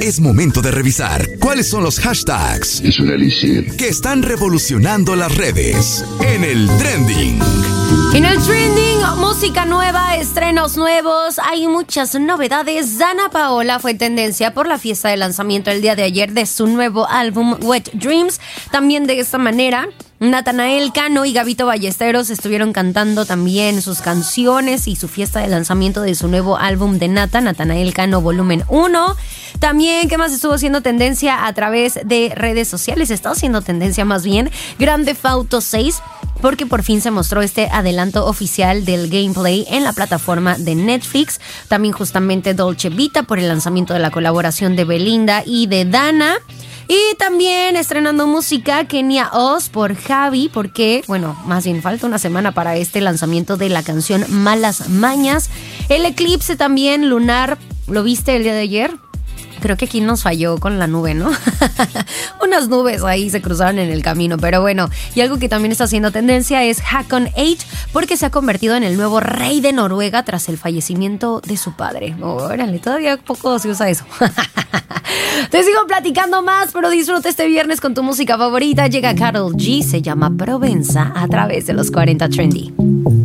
Es momento de revisar cuáles son los hashtags Es un elixir que están revolucionando las redes en el trending. En el trending, música nueva, estrenos nuevos, hay muchas novedades. Dana Paola fue tendencia por la fiesta de lanzamiento el día de ayer de su nuevo álbum Wet Dreams. También de esta manera, Natanael Cano y Gabito Ballesteros estuvieron cantando también sus canciones y su fiesta de lanzamiento de su nuevo álbum de Natanael Cano Volumen 1. También, ¿qué más estuvo haciendo tendencia a través de redes sociales? Está haciendo tendencia más bien Grand Theft Auto 6, porque por fin se mostró este adelanto oficial del gameplay en la plataforma de Netflix. También justamente Dolce Vita por el lanzamiento de la colaboración de Belinda y de Dana. Y también estrenando música, Kenia Oz por Javi, porque, bueno, más bien falta una semana para este lanzamiento de la canción Malas Mañas. El eclipse también lunar, ¿lo viste el día de ayer? Creo que aquí nos falló con la nube, ¿no? Unas nubes ahí se cruzaron en el camino, pero bueno. Y algo que también está haciendo tendencia es Hakon Age, porque se ha convertido en el nuevo rey de Noruega tras el fallecimiento de su padre. Órale, todavía poco se usa eso. Te sigo platicando más, pero disfruta este viernes con tu música favorita. Llega Karol G, se llama Provenza a través de los 40 Trendy.